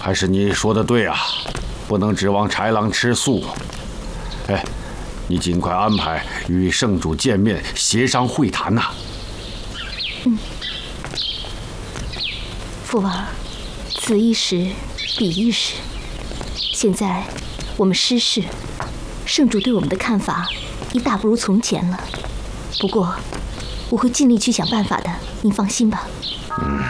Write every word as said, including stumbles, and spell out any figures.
还是你说的对啊，不能指望豺狼吃素。哎，你尽快安排与圣主见面，协商会谈呐、啊。 嗯，父王，此一时，彼一时。现在我们失势，圣主对我们的看法已大不如从前了。不过，我会尽力去想办法的，您放心吧。嗯。